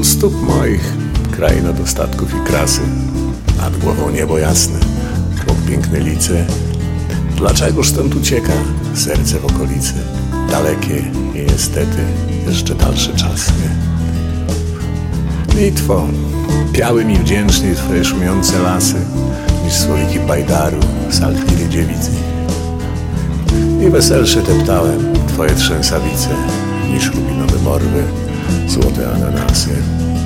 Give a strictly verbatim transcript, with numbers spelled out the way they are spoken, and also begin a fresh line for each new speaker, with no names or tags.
U stóp moich kraina dostatków i krasy, nad głową niebo jasne, krok piękne lice. Dlaczegoż stąd ucieka serce w okolicy? Dalekie i niestety jeszcze dalsze czasy. Litwo, piały mi wdzięczniej twoje szumiące lasy, niż słowiki bajdaru, salfiry dziewicy. I weselsze teptałem twoje trzęsawice, niż rubinowe morwy, złote ananasy.